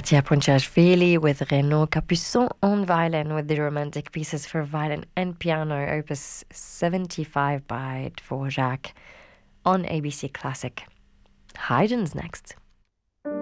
Katia Ponchashvili with Renaud Capuçon on violin with the romantic pieces for violin and piano, opus 75 by Dvorak on ABC Classic. Haydn's next.